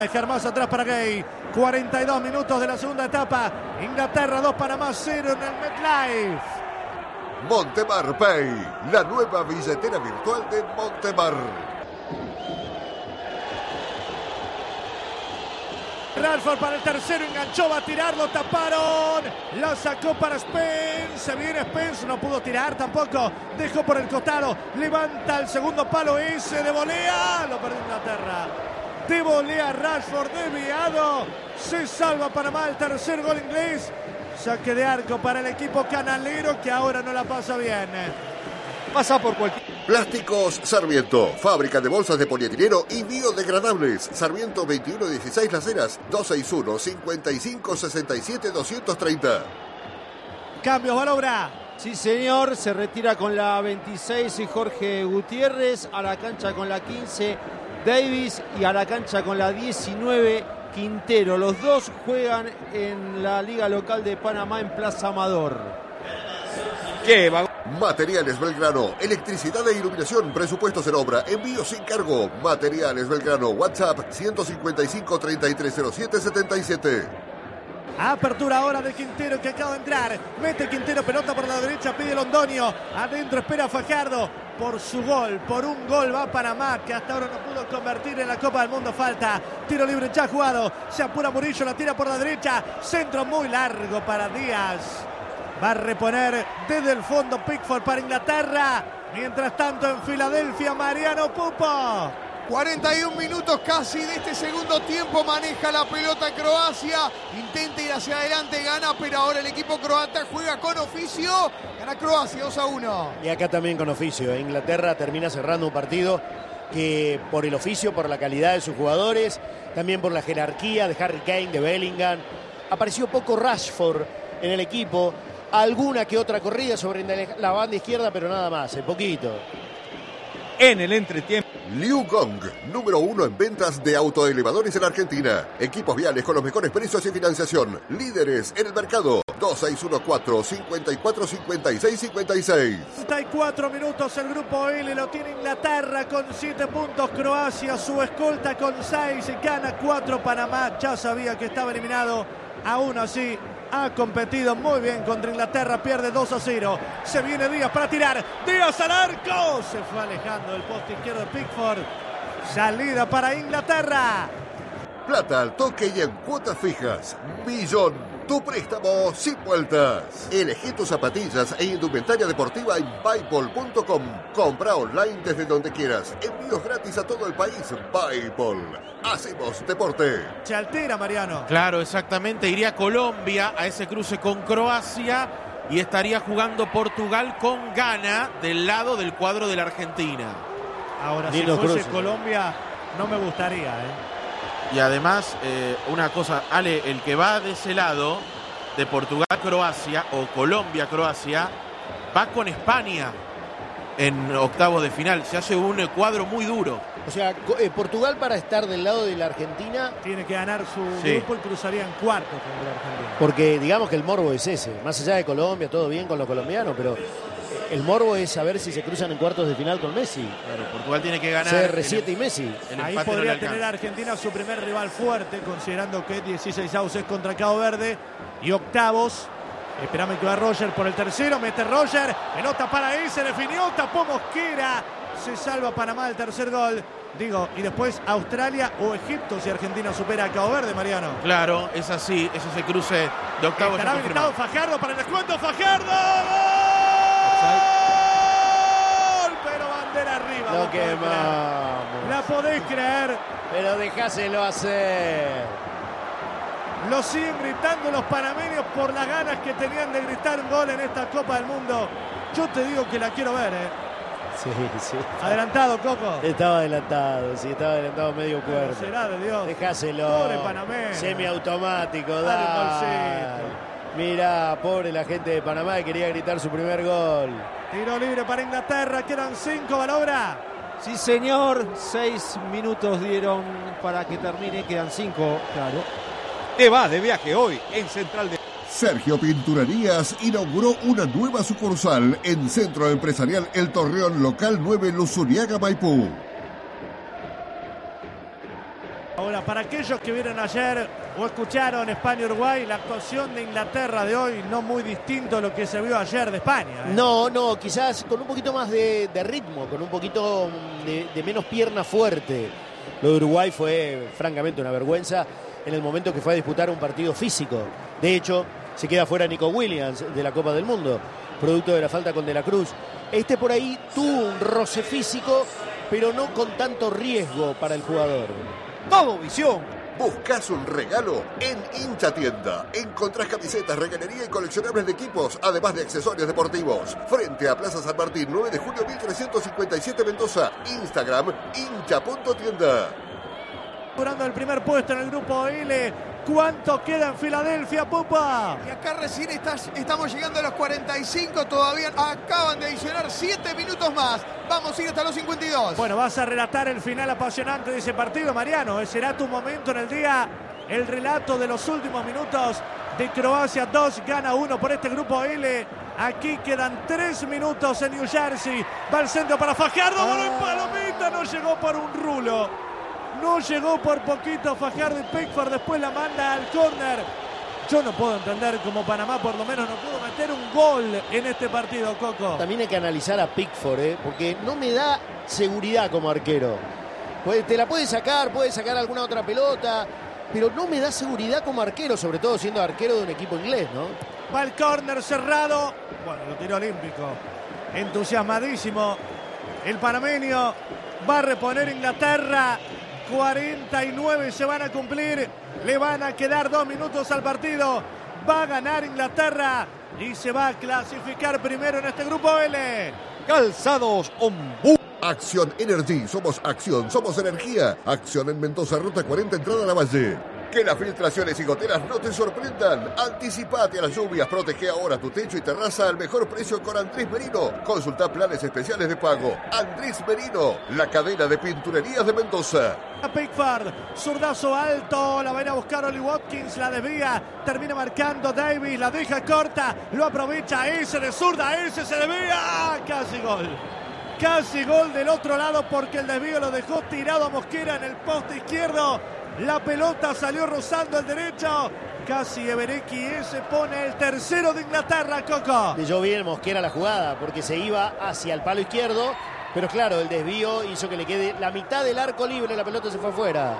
Dejar más atrás para Gay. 42 minutos de la segunda etapa. Inglaterra 2, Panamá 0 en el MetLife. Montemar Pay, la nueva billetera virtual de Montemar. Rashford para el tercero, enganchó, va a tirar, lo taparon, lo sacó para Spence, se viene Spence, no pudo tirar tampoco, dejó por el costado, levanta el segundo palo ese de volea, lo perdió Inglaterra, de volea Rashford, desviado, se salva Panamá, el tercer gol inglés, saque de arco para el equipo canalero que ahora no la pasa bien. Pasa por cualquier... Plásticos Sarmiento, fábrica de bolsas de polietileno y biodegradables. Sarmiento 2116 Las Heras, 261-5567-230. Cambios, Balobra. Sí, señor, se retira con la 26 y Jorge Gutiérrez, a la cancha con la 15 Davis y a la cancha con la 19 Quintero. Los dos juegan en la liga local de Panamá en Plaza Amador. ¿Qué va? Materiales Belgrano, electricidad e iluminación, presupuestos en obra, envío sin cargo. Materiales Belgrano, WhatsApp 155-3307-77. Apertura ahora de Quintero que acaba de entrar. Mete Quintero, pelota por la derecha, pide Londonio. Adentro espera Fajardo por su gol. Por un gol va Panamá, que hasta ahora no pudo convertir en la Copa del Mundo. Falta. Tiro libre ya jugado. Se apura Murillo, la tira por la derecha. Centro muy largo para Díaz. Va a reponer desde el fondo Pickford para Inglaterra. Mientras tanto en Filadelfia, Mariano Pupo. 41 minutos casi de este segundo tiempo, maneja la pelota Croacia, intenta ir hacia adelante, gana, pero ahora el equipo croata juega con oficio, gana Croacia 2-1. Y acá también con oficio, Inglaterra termina cerrando un partido que por el oficio, por la calidad de sus jugadores, también por la jerarquía de Harry Kane, de Bellingham, apareció poco Rashford en el equipo, alguna que otra corrida sobre la banda izquierda, pero nada más, poquito. En el entretiempo. Liu Gong, número 1 en ventas de autoelevadores en Argentina. Equipos viales con los mejores precios y financiación. Líderes en el mercado. 2614-545656. 34 minutos el grupo L, lo tiene Inglaterra con 7 puntos. Croacia, su escolta con 6 y gana 4 Panamá. Ya sabía que estaba eliminado. Aún así, ha competido muy bien contra Inglaterra, pierde 2-0. Se viene Díaz para tirar. Díaz al arco. Se fue alejando del poste izquierdo de Pickford. Salida para Inglaterra. Plata al toque y en cuotas fijas. Millón. Tu préstamo sin vueltas. Elegí tus zapatillas e indumentaria deportiva en Buypol.com. Compra online desde donde quieras. Envíos gratis a todo el país. Buypol. Hacemos deporte. Se altera, Mariano. Claro, exactamente. Iría a Colombia a ese cruce con Croacia y estaría jugando Portugal con Ghana del lado del cuadro de la Argentina. Ahora, si fuese Colombia, no me gustaría, Y además, una cosa, Ale, el que va de ese lado, de Portugal-Croacia o Colombia-Croacia, va con España en octavos de final. Se hace un cuadro muy duro. O sea, Portugal para estar del lado de la Argentina... Tiene que ganar su grupo y cruzaría en cuartos con la Argentina. Porque digamos que el morbo es ese. Más allá de Colombia, todo bien con los colombianos, pero... El morbo es saber si se cruzan en cuartos de final con Messi. Claro, Portugal tiene que ganar. CR7 y Messi. Ahí podría tener a Argentina su primer rival fuerte, considerando que 16avos es contra Cabo Verde. Y octavos, esperame que va Roger por el tercero, mete Roger, pelota para ahí, se definió, tapó Mosquera. Se salva Panamá el tercer gol. Digo, y después Australia o Egipto si Argentina supera a Cabo Verde, Mariano. Claro, es así, es ese cruce de octavos. Estará habilitado Fajardo para el descuento, Fajardo. ¡Gol! Pero bandera arriba. Lo quemamos. La podés creer. Pero dejáselo hacer. Lo siguen gritando los panameños por las ganas que tenían de gritar un gol en esta Copa del Mundo. Yo te digo que la quiero ver, Sí. Adelantado, Coco. Estaba adelantado medio cuerpo. Será de Dios. Dejáselo. Pobre panameño. Semiautomático, dale. Mirá, pobre la gente de Panamá que quería gritar su primer gol. Tiro libre para Inglaterra, quedan 5, Balobra. Sí, señor, 6 minutos dieron para que termine, quedan 5, claro. Te vas de viaje hoy en Central de... Sergio Pinturerías inauguró una nueva sucursal en Centro Empresarial El Torreón, local 9, Luzuriaga, Maipú. Ahora Ahora, para aquellos que vieron ayer o escucharon España-Uruguay, la actuación de Inglaterra de hoy no muy distinto a lo que se vio ayer de España. No, quizás con un poquito más de ritmo, con un poquito de menos pierna fuerte. Lo de Uruguay fue francamente una vergüenza en el momento que fue a disputar un partido físico. De hecho, se queda fuera Nico Williams de la Copa del Mundo, producto de la falta con De la Cruz. Este por ahí tuvo un roce físico, pero no con tanto riesgo para el jugador. Todo visión. ¿Buscas un regalo? En Hincha Tienda encontrás camisetas, regalería y coleccionables de equipos, además de accesorios deportivos. Frente a Plaza San Martín, 9 de julio 1357 Mendoza. Instagram, hincha.tienda. Durando el primer puesto en el grupo L. ¿Cuánto queda en Filadelfia, Pupa? Y acá recién estamos llegando a los 45, todavía acaban de adicionar 7 minutos más. Vamos a ir hasta los 52. Bueno, vas a relatar el final apasionante de ese partido, Mariano. Será tu momento en el día, el relato de los últimos minutos de Croacia 2, gana 1 por este grupo L. Aquí quedan 3 minutos en New Jersey. Va el centro para Fajardo, voló en palomita, no llegó por un rulo. No llegó por poquito Fajardo y Pickford, después la manda al córner. Yo no puedo entender cómo Panamá por lo menos no pudo meter un gol en este partido, Coco. También hay que analizar a Pickford, porque no me da seguridad como arquero. Te la puede sacar alguna otra pelota, pero no me da seguridad como arquero, sobre todo siendo arquero de un equipo inglés, ¿no? Va el córner cerrado. Bueno, lo tiró olímpico. Entusiasmadísimo. El panameño va a reponer Inglaterra. 49 se van a cumplir, le van a quedar 2 minutos al partido, va a ganar Inglaterra y se va a clasificar primero en este grupo L. Calzados Ombú. Acción Energy, somos acción, somos energía. Acción en Mendoza, ruta 40, entrada a la Valle. Que las filtraciones y goteras no te sorprendan. Anticipate a las lluvias, protege ahora tu techo y terraza al mejor precio con Andrés Merino. Consulta planes especiales de pago. Andrés Merino, la cadena de pinturerías de Mendoza. A Pickford, zurdazo alto, la va a ir a buscar Oli Watkins, la desvía, termina marcando Davis, la deja corta, lo aprovecha, ese de zurda, ese se desvía, casi gol del otro lado porque el desvío lo dejó tirado a Mosquera en el poste izquierdo. La pelota salió rozando el derecho. Casi Eberechi se pone el tercero de Inglaterra, Coco. Leyó bien Mosquera la jugada porque se iba hacia el palo izquierdo. Pero claro, el desvío hizo que le quede la mitad del arco libre. La pelota se fue afuera.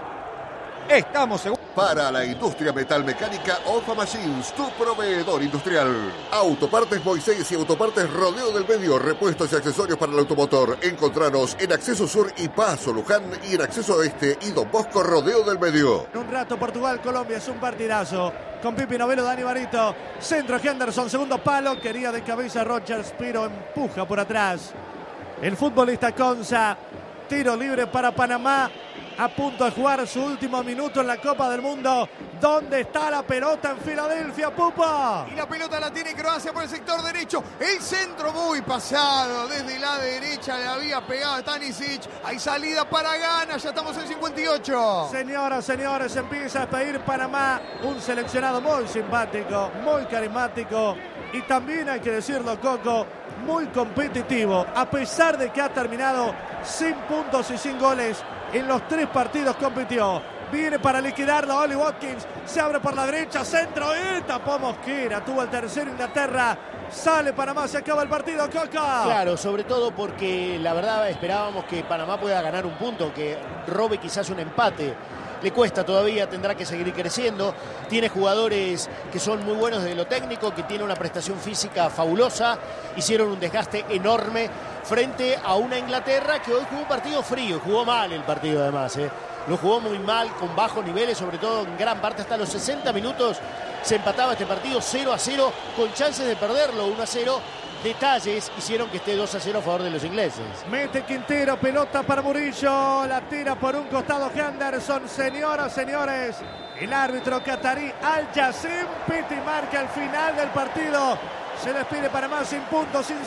Estamos seguros. Para la industria metalmecánica, Ofa Machines, tu proveedor industrial. Autopartes Moisés y Autopartes Rodeo del Medio, repuestos y accesorios para el automotor. Encontranos en Acceso Sur y Paso Luján y en Acceso Oeste y Don Bosco Rodeo del Medio. En un rato Portugal-Colombia es un partidazo. Con Pipi Novelo, Dani Barito. Centro Henderson, segundo palo. Quería de cabeza Rogers, pero empuja por atrás. El futbolista Conza. Tiro libre para Panamá. A punto de jugar su último minuto en la Copa del Mundo. ¿Dónde está la pelota en Filadelfia, Pupa? Y la pelota la tiene Croacia por el sector derecho. El centro muy pasado. Desde la derecha le había pegado a Stanisic. Hay salida para Ghana. Ya estamos en 58. Señoras, señores, empieza a pedir Panamá. Un seleccionado muy simpático, muy carismático. Y también hay que decirlo, Coco, muy competitivo. A pesar de que ha terminado sin puntos y sin goles. En los 3 partidos compitió. Viene para liquidarlo Oli Watkins. Se abre por la derecha. Centro. Tapó Mosquera. Tuvo el tercero Inglaterra. Sale Panamá. Se acaba el partido, Coca. Claro, sobre todo porque la verdad esperábamos que Panamá pueda ganar un punto. Que robe quizás un empate. Le cuesta todavía, tendrá que seguir creciendo. Tiene jugadores que son muy buenos de lo técnico, que tiene una prestación física fabulosa. Hicieron un desgaste enorme frente a una Inglaterra que hoy jugó un partido frío. Jugó mal el partido además, Lo jugó muy mal, con bajos niveles, sobre todo en gran parte hasta los 60 minutos. Se empataba este partido 0-0, con chances de perderlo 1-0. Detalles hicieron que esté 2-0 a favor de los ingleses. Mete Quintero, pelota para Murillo, la tira por un costado Henderson. Señoras, señores, el árbitro catarí Al-Yassim pita y marca el final del partido. Se despide Panamá sin puntos, sin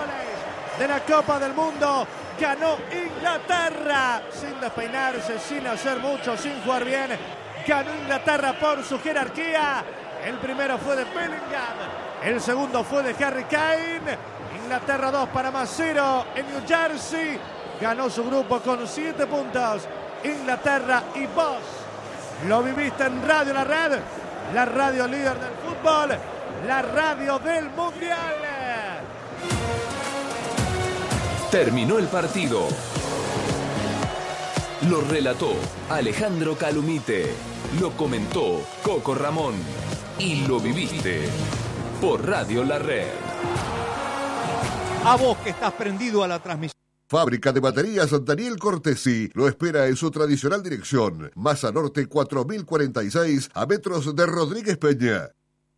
goles de la Copa del Mundo. Ganó Inglaterra sin despeinarse, sin hacer mucho, sin jugar bien. Ganó Inglaterra por su jerarquía. El primero fue de Bellingham. El segundo fue de Harry Kane. Inglaterra 2, Panamá 0 en New Jersey. Ganó su grupo con 7 puntos. Inglaterra y Boss Lo viviste en Radio La Red, la radio líder del fútbol, la radio del Mundial. Terminó el partido. Lo relató Alejandro Calumite. Lo comentó Coco Ramón. Y lo viviste por Radio La Red. A vos que estás prendido a la transmisión. Fábrica de baterías Daniel Cortesi lo espera en su tradicional dirección. Masa Norte 4046 a metros de Rodríguez Peña.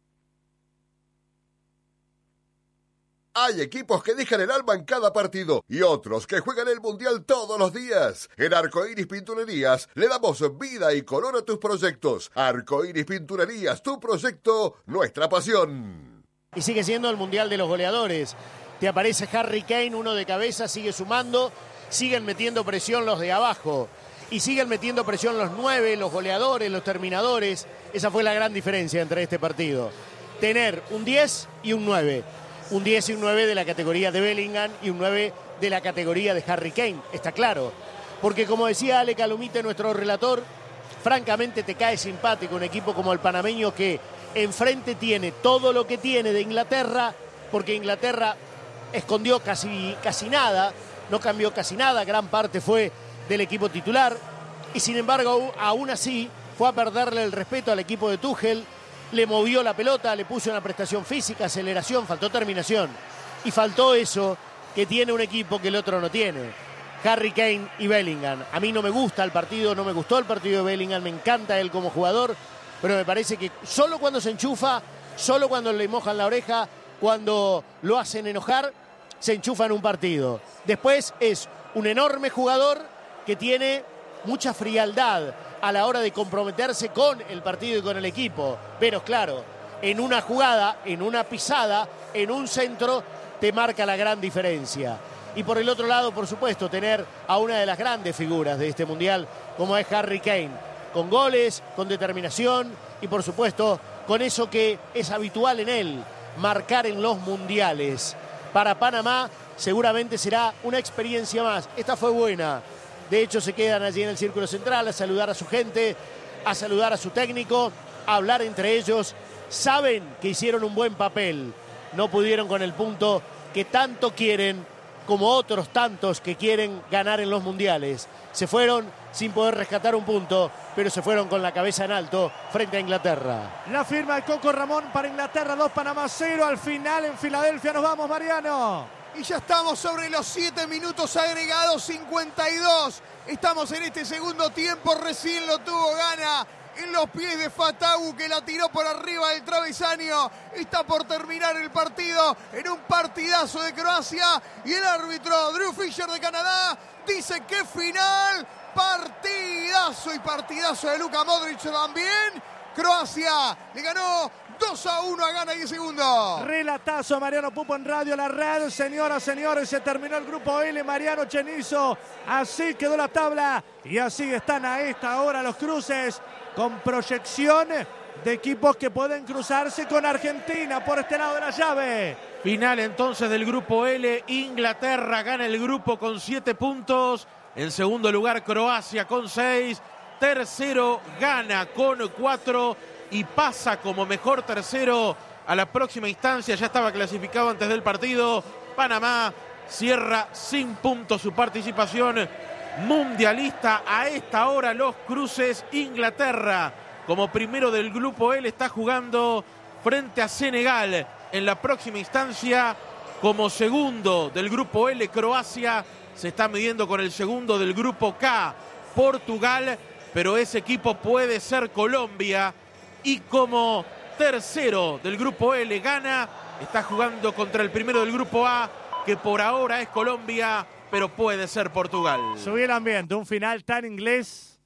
Hay equipos que dejan el alma en cada partido y otros que juegan el Mundial todos los días. En Arcoiris Pinturerías le damos vida y color a tus proyectos. Arcoiris Pinturerías, tu proyecto, nuestra pasión. Y sigue siendo el Mundial de los goleadores. Te aparece Harry Kane, uno de cabeza, sigue sumando, siguen metiendo presión los de abajo. Y siguen metiendo presión los 9, los goleadores, los terminadores. Esa fue la gran diferencia entre este partido. Tener un 10 y un 9. Un 10 y un 9 de la categoría de Bellingham y un 9 de la categoría de Harry Kane, está claro. Porque como decía Ale Calumite, nuestro relator, francamente te cae simpático un equipo como el panameño que enfrente tiene todo lo que tiene de Inglaterra, porque Inglaterra escondió casi nada, no cambió casi nada, gran parte fue del equipo titular, y sin embargo aún así fue a perderle el respeto al equipo de Tuchel. Le movió la pelota, le puso una prestación física, aceleración, faltó terminación. Y faltó eso que tiene un equipo que el otro no tiene. Harry Kane y Bellingham. A mí no me gusta el partido, no me gustó el partido de Bellingham, me encanta él como jugador, pero me parece que solo cuando se enchufa, solo cuando le mojan la oreja, cuando lo hacen enojar, se enchufa en un partido. Después es un enorme jugador que tiene mucha frialdad a la hora de comprometerse con el partido y con el equipo. Pero claro, en una jugada, en una pisada, en un centro, te marca la gran diferencia. Y por el otro lado, por supuesto, tener a una de las grandes figuras de este Mundial, como es Harry Kane, con goles, con determinación y por supuesto, con eso que es habitual en él, marcar en los mundiales. Para Panamá seguramente será una experiencia más. Esta fue buena. De hecho, se quedan allí en el círculo central a saludar a su gente, a saludar a su técnico, a hablar entre ellos. Saben que hicieron un buen papel. No pudieron con el punto que tanto quieren, como otros tantos que quieren ganar en los mundiales. Se fueron sin poder rescatar un punto, pero se fueron con la cabeza en alto frente a Inglaterra. La firma de Coco Ramón para Inglaterra 2, Panamá 0. Al final en Filadelfia nos vamos, Mariano. Y ya estamos sobre los 7 minutos agregados, 52. Estamos en este segundo tiempo, recién lo tuvo Ghana en los pies de Fatawu, que la tiró por arriba del travesaño. Está por terminar el partido en un partidazo de Croacia. Y el árbitro Drew Fisher de Canadá dice que final, partidazo y partidazo de Luka Modric también. Croacia le ganó 2-1 a Ghana 10 segundos. Relatazo Mariano Pupo en Radio La Red. Señoras, señores, se terminó el grupo L. Mariano Chenizo. Así quedó la tabla y así están a esta hora los cruces con proyección de equipos que pueden cruzarse con Argentina por este lado de la llave. Final entonces del grupo L. Inglaterra gana el grupo con 7 puntos. En segundo lugar Croacia con 6. Tercero Ghana con 4 y pasa como mejor tercero a la próxima instancia. Ya estaba clasificado antes del partido. Panamá cierra sin puntos su participación mundialista. A esta hora los cruces. Inglaterra como primero del grupo L está jugando frente a Senegal. En la próxima instancia como segundo del grupo L Croacia se está midiendo con el segundo del grupo K Portugal, pero ese equipo puede ser Colombia. Y como tercero del grupo L, Ghana está jugando contra el primero del grupo A, que por ahora es Colombia, pero puede ser Portugal. Subí el ambiente, un final tan inglés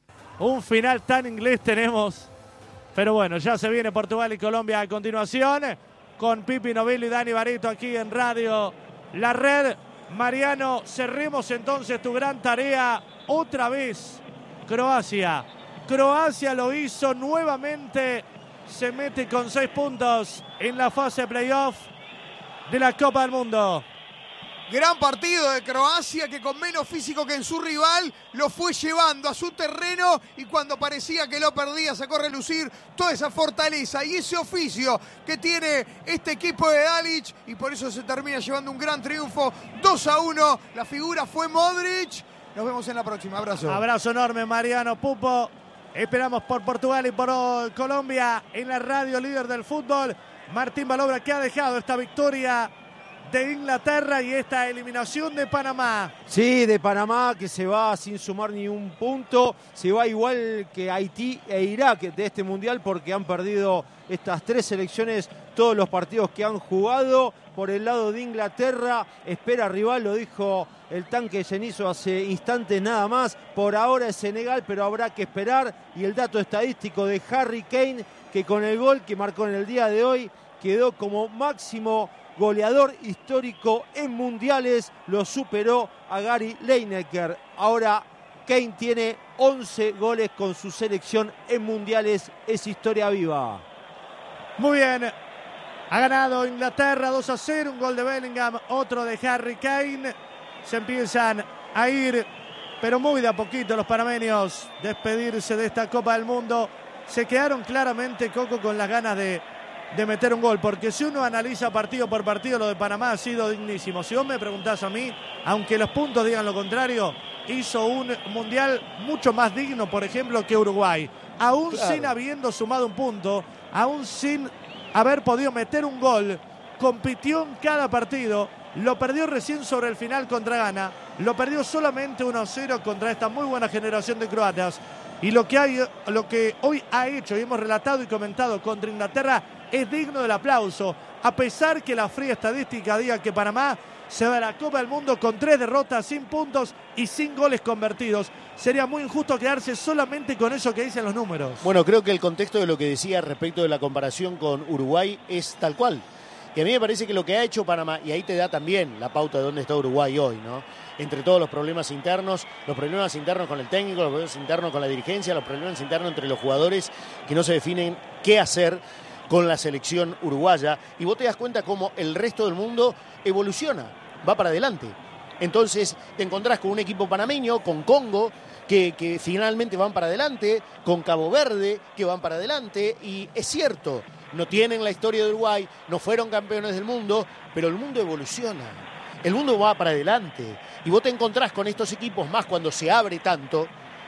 tenemos. Pero bueno, ya se viene Portugal y Colombia a continuación, con Pipi Novillo y Dani Barito aquí en Radio La Red. Mariano, cerremos entonces tu gran tarea. Otra vez Croacia lo hizo nuevamente, se mete con 6 puntos en la fase playoff de la Copa del Mundo. Gran partido de Croacia que con menos físico que en su rival lo fue llevando a su terreno y cuando parecía que lo perdía sacó a relucir toda esa fortaleza y ese oficio que tiene este equipo de Dalic y por eso se termina llevando un gran triunfo 2-1. La figura fue Modric. Nos vemos en la próxima. Abrazo. Abrazo enorme, Mariano Pupo. Esperamos por Portugal y por Colombia en la radio líder del fútbol. Martín Balobra, que ha dejado esta victoria de Inglaterra y esta eliminación de Panamá. Sí, de Panamá, que se va sin sumar ni un punto, se va igual que Haití e Irak de este mundial porque han perdido estas 3 selecciones todos los partidos que han jugado. Por el lado de Inglaterra, espera rival, lo dijo el tanque Cenizo hace instantes nada más. Por ahora es Senegal, pero habrá que esperar. Y el dato estadístico de Harry Kane, que con el gol que marcó en el día de hoy, quedó como máximo goleador histórico en mundiales, lo superó a Gary Lineker. Ahora Kane tiene 11 goles con su selección en mundiales, es historia viva. Muy bien, ha ganado Inglaterra 2-0, un gol de Bellingham, otro de Harry Kane. Se empiezan a ir, pero muy de a poquito los panameños, despedirse de esta Copa del Mundo. Se quedaron claramente, Coco, con las ganas de meter un gol, porque si uno analiza partido por partido, lo de Panamá ha sido dignísimo. Si vos me preguntás a mí, aunque los puntos digan lo contrario, hizo un mundial mucho más digno, por ejemplo, que Uruguay. Aún sin habiendo sumado un punto, aún sin haber podido meter un gol, compitió en cada partido, lo perdió recién sobre el final contra Ghana, lo perdió solamente 1-0 contra esta muy buena generación de croatas. Y lo que hoy ha hecho y hemos relatado y comentado contra Inglaterra es digno del aplauso, a pesar que la fría estadística diga que Panamá se va a la Copa del Mundo con 3 derrotas, sin puntos y sin goles convertidos. Sería muy injusto quedarse solamente con eso que dicen los números. Bueno, creo que el contexto de lo que decía respecto de la comparación con Uruguay es tal cual. Y a mí me parece que lo que ha hecho Panamá, y ahí te da también la pauta de dónde está Uruguay hoy, ¿no? Entre todos los problemas internos con el técnico, los problemas internos con la dirigencia, los problemas internos entre los jugadores que no se definen qué hacer con la selección uruguaya. Y vos te das cuenta cómo el resto del mundo evoluciona, va para adelante. Entonces te encontrás con un equipo panameño, con Congo, que finalmente van para adelante, con Cabo Verde, que van para adelante. Y es cierto, no tienen la historia de Uruguay, no fueron campeones del mundo, pero el mundo evoluciona, el mundo va para adelante. Y vos te encontrás con estos equipos más cuando se abre tanto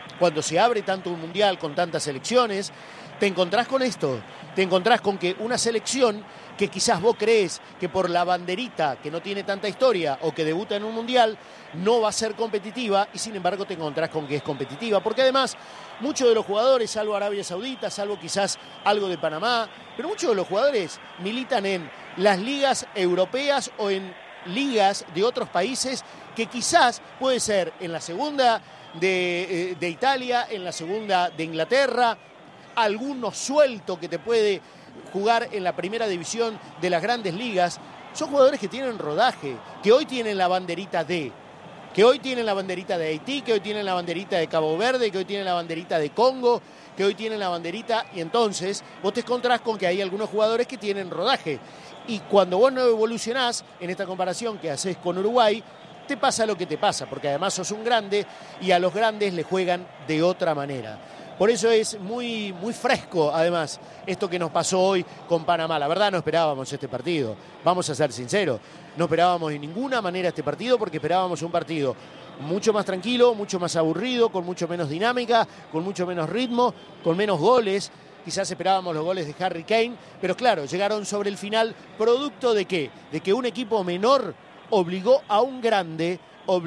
un mundial con tantas selecciones, te encontrás con esto, te encontrás con que una selección que quizás vos crees que por la banderita, que no tiene tanta historia o que debuta en un mundial, no va a ser competitiva y sin embargo te encontrás con que es competitiva. Porque además muchos de los jugadores, salvo Arabia Saudita, salvo quizás algo de Panamá, pero muchos de los jugadores militan en las ligas europeas o en ligas de otros países que quizás puede ser en la segunda de Italia, en la segunda de Inglaterra, alguno suelto que te puede jugar en la primera división de las grandes ligas. Son jugadores que tienen rodaje, que hoy tienen la banderita de Haití, que hoy tienen la banderita de Cabo Verde, que hoy tienen la banderita de Congo, que hoy tienen la banderita, y entonces vos te encontrás con que hay algunos jugadores que tienen rodaje. Y cuando vos no evolucionás en esta comparación que haces con Uruguay, te pasa lo que te pasa, porque además sos un grande y a los grandes le juegan de otra manera. Por eso es muy, muy fresco, además, esto que nos pasó hoy con Panamá. La verdad no esperábamos este partido, vamos a ser sinceros. No esperábamos de ninguna manera este partido porque esperábamos un partido mucho más tranquilo, mucho más aburrido, con mucho menos dinámica, con mucho menos ritmo, con menos goles. Quizás esperábamos los goles de Harry Kane, pero claro, llegaron sobre el final, producto de ¿qué? De que un equipo menor obligó a un grande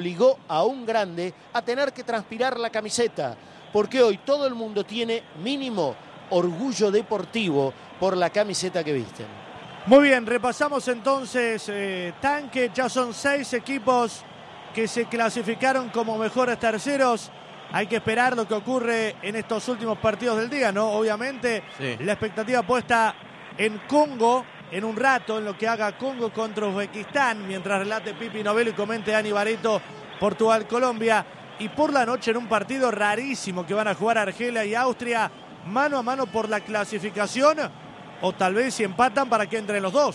a tener que transpirar la camiseta. Porque hoy todo el mundo tiene mínimo orgullo deportivo por la camiseta que visten. Muy bien, repasamos entonces tanque, ya son 6 equipos que se clasificaron como mejores terceros. Hay que esperar lo que ocurre en estos últimos partidos del día, ¿no? Obviamente, sí. La expectativa puesta en Congo, en un rato, en lo que haga Congo contra Uzbekistán, mientras relate Pipi Novello y comente Dani Barreto, Portugal-Colombia. Y por la noche en un partido rarísimo que van a jugar Argelia y Austria, mano a mano por la clasificación, o tal vez si empatan para que entren los dos.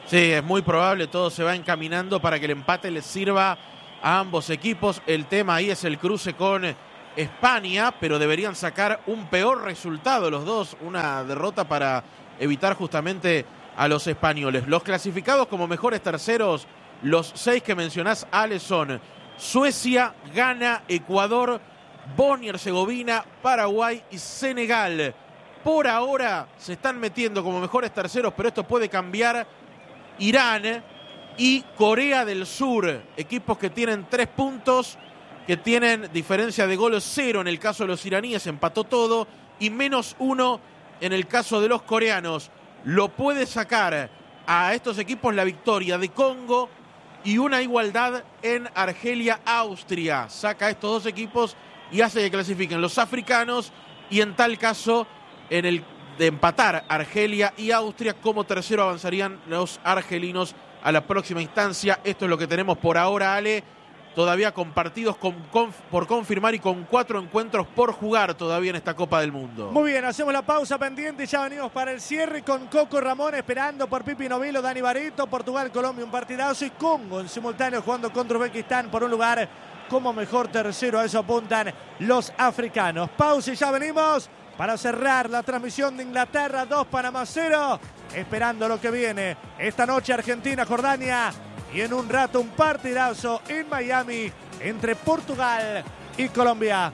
Sí, es muy probable, todo se va encaminando para que el empate les sirva a ambos equipos. El tema ahí es el cruce con España, pero deberían sacar un peor resultado los dos, una derrota para evitar justamente a los españoles. Los clasificados como mejores terceros, los 6 que mencionás, Ale, son Suecia, Ghana, Ecuador, Bosnia y Herzegovina, Paraguay y Senegal. Por ahora se están metiendo como mejores terceros, pero esto puede cambiar. Irán y Corea del Sur, equipos que tienen 3 puntos, que tienen diferencia de gol 0 en el caso de los iraníes, empató todo, y -1 en el caso de los coreanos. Lo puede sacar a estos equipos la victoria de Congo y una igualdad en Argelia-Austria. Saca a estos dos equipos y hace que clasifiquen los africanos, y en tal caso, en el de empatar Argelia y Austria, como tercero avanzarían los argelinos a la próxima instancia. Esto es lo que tenemos por ahora, Ale. Todavía con partidos por confirmar y con 4 encuentros por jugar todavía en esta Copa del Mundo. Muy bien, hacemos la pausa pendiente y ya venimos para el cierre con Coco Ramón esperando por Pipi Novelo, Dani Barreto, Portugal, Colombia, un partidazo, y Congo en simultáneo jugando contra Uzbekistán por un lugar como mejor tercero. A eso apuntan los africanos. Pausa y ya venimos para cerrar la transmisión de Inglaterra 2, Panamá 0, esperando lo que viene esta noche, Argentina, Jordania, y en un rato un partidazo en Miami entre Portugal y Colombia.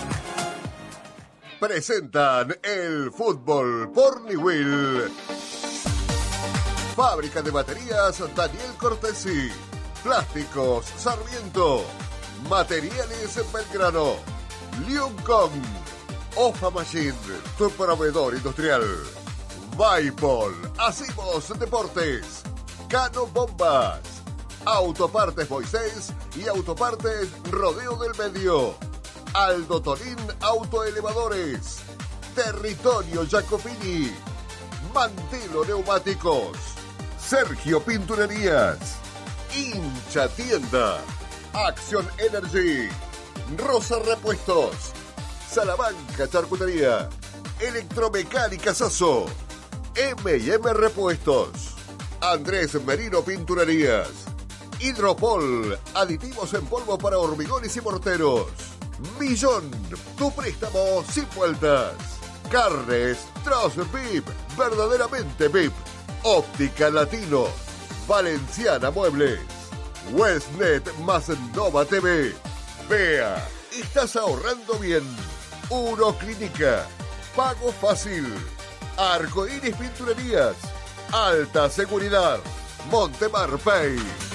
Presentan el fútbol por Niwil. Fábrica de baterías Daniel Cortesi. Plásticos Sarmiento. Materiales Belgrano. Liuncom. Ofa Machine, tu proveedor industrial. Vaipol, Hacemos Deportes. Cano Bombas. Autopartes Moisés y Autopartes Rodeo del Medio. Aldo Tolín Autoelevadores. Territorio Jacopini. Mantelo Neumáticos. Sergio Pinturerías. Hincha Tienda. Action Energy. Rosa Repuestos. Salamanca Charcutería. Electromecánica Sasso. M&M Repuestos. Andrés Merino Pinturerías. Hidropol, aditivos en polvo para hormigones y morteros. Millón, tu préstamo sin vueltas. Carnes Troz VIP, verdaderamente VIP. Óptica Latino. Valenciana Muebles. Westnet más Nova TV. Vea, estás ahorrando bien. Uroclínica. Pago fácil. Arcoíris Pinturerías. Alta seguridad. Montemar Pay.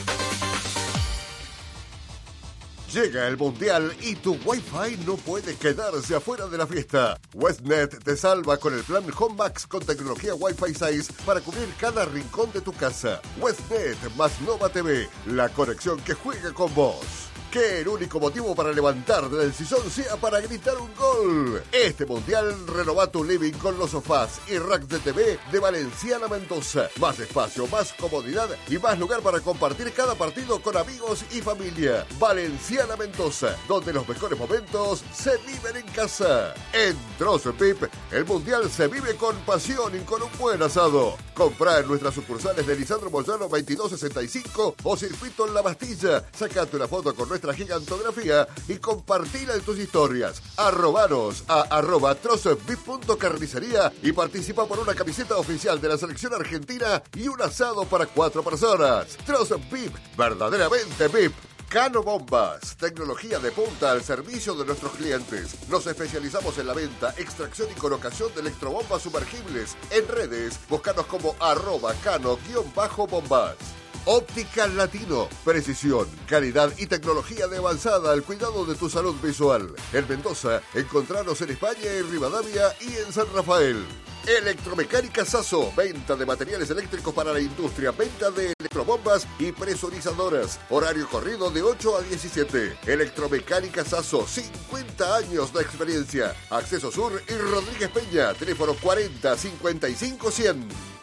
Llega el Mundial y tu Wi-Fi no puede quedarse afuera de la fiesta. Westnet te salva con el plan Home Max con tecnología Wi-Fi 6 para cubrir cada rincón de tu casa. Westnet más Nova TV, la conexión que juega con vos. Que el único motivo para levantarte del sillón sea para gritar un gol. Este Mundial renova tu living con los sofás y racks de TV de Valenciana Mendoza. Más espacio, más comodidad y más lugar para compartir cada partido con amigos y familia. Valenciana Mendoza, donde los mejores momentos se viven en casa. En Trozo Pip, el Mundial se vive con pasión y con un buen asado. Comprá en nuestras sucursales de Lisandro Moyano 2265 o Circuito en La Bastilla. Sacate una foto con nuestra gigantografía y compartila en tus historias. Arrobanos a @trozopip.carnicería y participa por una camiseta oficial de la selección argentina y un asado para 4 personas. Trozo VIP, verdaderamente VIP. Cano Bombas, tecnología de punta al servicio de nuestros clientes. Nos especializamos en la venta, extracción y colocación de electrobombas sumergibles. En redes, búscanos como @cano_bombas. Óptica Latino, precisión, calidad y tecnología de avanzada al cuidado de tu salud visual. En Mendoza, encontrarnos en España, en Rivadavia y en San Rafael. Electromecánica Sasso, venta de materiales eléctricos para la industria, venta de electrobombas y presurizadoras. Horario corrido de 8 a 17. Electromecánica Sasso, 50 años de experiencia. Acceso Sur y Rodríguez Peña, teléfono 40 55 100.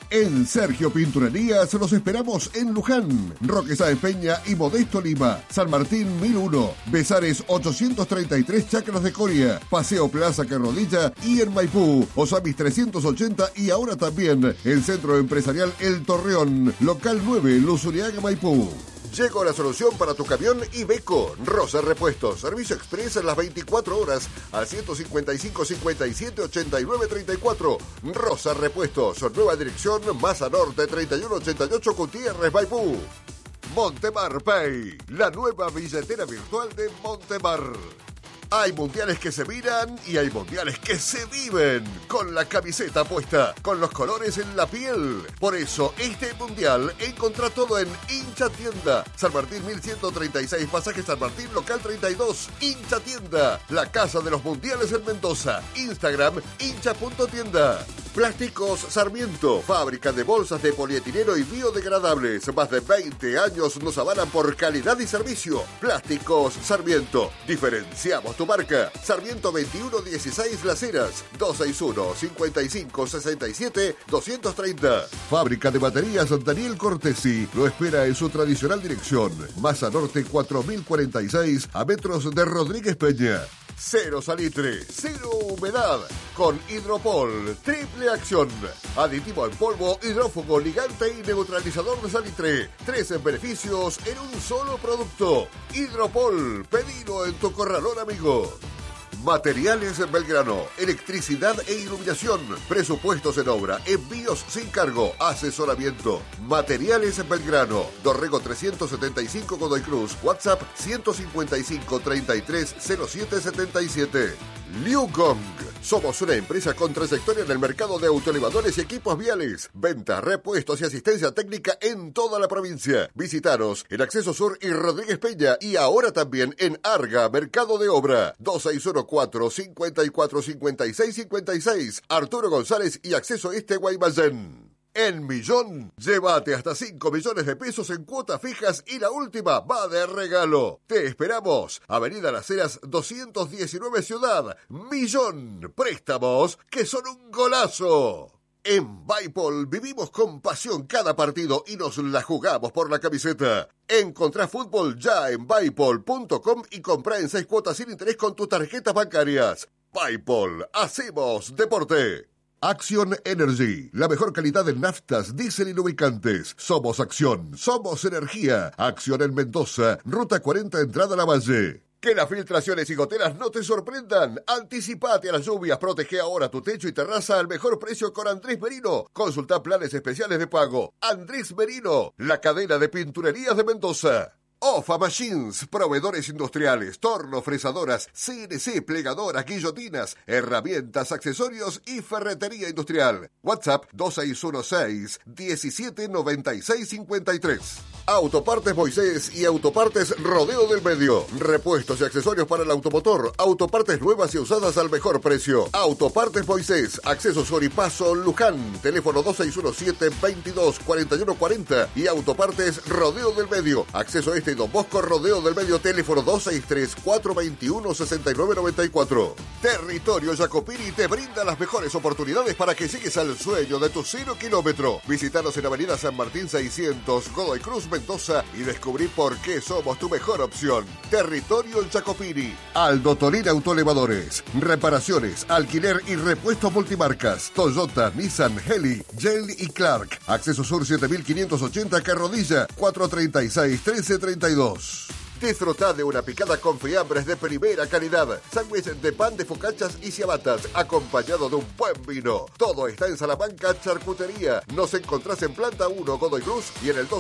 En Sergio Pinturerías los esperamos en Luján, Roque Sáenz Peña y Modesto Lima, San Martín 1001, Besares 833 Chacras de Coria, Paseo Plaza Carrodilla y en Maipú, Osamis 380 y ahora también el Centro Empresarial El Torreón, local 9, Luzuriaga, Maipú. Llegó la solución para tu camión Iveco. Rosa Repuestos. Servicio express en las 24 horas al 155 57 89 34. Rosa Repuestos. Nueva dirección, Masa Norte 3188 Gutiérrez, Maipú. Montemar Pay. La nueva billetera virtual de Montemar. Hay mundiales que se miran y hay mundiales que se viven. Con la camiseta puesta, con los colores en la piel. Por eso, este mundial encontrá todo en Hincha Tienda. San Martín 1136, pasaje San Martín, local 32. Hincha Tienda, la casa de los mundiales en Mendoza. Instagram, hincha.tienda. Plásticos Sarmiento, fábrica de bolsas de polietileno y biodegradables. Más de 20 años nos avalan por calidad y servicio. Plásticos Sarmiento, diferenciamos tu marca. Sarmiento 2116 Las Heras, 261-5567-230. Fábrica de baterías Daniel Cortesi lo espera en su tradicional dirección. Masa Norte 4046 a metros de Rodríguez Peña. Cero salitre, cero humedad. Con Hidropol, triple acción. Aditivo en polvo, hidrófugo, ligante y neutralizador de salitre. 3 beneficios en un solo producto. Hidropol, pedilo en tu corralón amigo. Materiales Belgrano, electricidad e iluminación, presupuestos en obra, envíos sin cargo, asesoramiento. Materiales Belgrano, Dorrego 375 Godoy Cruz, WhatsApp 155 33 07 77. Liu Gong, somos una empresa con trayectoria en el mercado de autoelevadores y equipos viales. Ventas, repuestos y asistencia técnica en toda la provincia. Visitaros en Acceso Sur y Rodríguez Peña y ahora también en Arga, Mercado de Obra. 2614-545656. Arturo González y Acceso Este Guaymallén. En Millón, llévate hasta 5 millones de pesos en cuotas fijas y la última va de regalo. Te esperamos. Avenida Las Heras 219 Ciudad. Millón. Préstamos que son un golazo. En Baipol vivimos con pasión cada partido y nos la jugamos por la camiseta. Encontrá fútbol ya en Baipol.com y comprá en 6 cuotas sin interés con tus tarjetas bancarias. Baipol, hacemos deporte. Action Energy, la mejor calidad en naftas, diésel y lubricantes. Somos Acción, somos energía. Acción en Mendoza, Ruta 40, entrada a La Valle. Que las filtraciones y goteras no te sorprendan. Anticipate a las lluvias, protege ahora tu techo y terraza al mejor precio con Andrés Merino. Consulta planes especiales de pago. Andrés Merino, la cadena de pinturerías de Mendoza. Ofa Machines, proveedores industriales, tornos, fresadoras, CNC, plegadoras, guillotinas, herramientas, accesorios y ferretería industrial. WhatsApp 2616-179653. Autopartes Moisés y Autopartes Rodeo del Medio. Repuestos y accesorios para el automotor. Autopartes nuevas y usadas al mejor precio. Autopartes Moisés, Acceso Sur y Paso Luján. Teléfono 2617-224140 y Autopartes Rodeo del Medio. Acceso Este y Don Bosco Rodeo del Medio. Teléfono 263-421-6994. Territorio Jacopini te brinda las mejores oportunidades para que llegues al sueño de tu 0 kilómetro. Visítanos en Avenida San Martín 600, Godoy Cruz, Mendoza y descubrí por qué somos tu mejor opción. Territorio Jacopini. Aldo Torín Autoelevadores. Reparaciones, alquiler y repuestos multimarcas. Toyota, Nissan, Heli, Yale y Clark. Acceso Sur 7580 Carrodilla 436-1332. Disfrutá de una picada con fiambres de primera calidad, sándwiches de pan de focachas y ciabatas, acompañado de un buen vino. Todo está en Salamanca Charcutería. Nos encontrás en Planta 1 Godoy Cruz y en el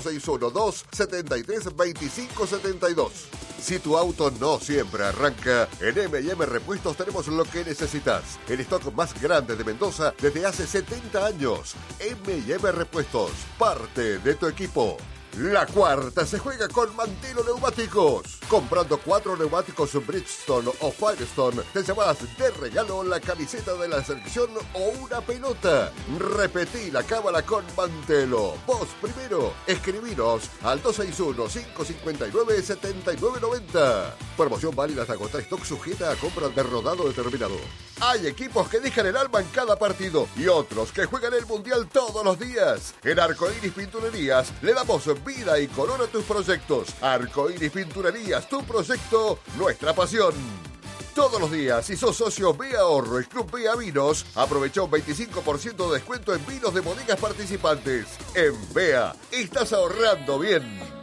2612-732572. Si tu auto no siempre arranca, en M&M Repuestos tenemos lo que necesitas. El stock más grande de Mendoza desde hace 70 años. M&M Repuestos, parte de tu equipo. La cuarta se juega con Mantelo Neumáticos. Comprando 4 neumáticos Bridgestone o Firestone, te llevas de regalo la camiseta de la selección o una pelota. Repetí la cábala con Mantelo. Vos primero. Escribinos al 261-559-7990. Promoción válida hasta agotar stock, sujeta a compra de rodado determinado. Hay equipos que dejan el alma en cada partido y otros que juegan el mundial todos los días. En Arcoiris Pinturerías le damos vida y color a tus proyectos. Arcoiris Pinturerías, tu proyecto, nuestra pasión. Todos los días, si sos socio B Ahorro y Club B Vinos, aprovecha un 25% de descuento en vinos de bodegas participantes. En BEA, estás ahorrando bien.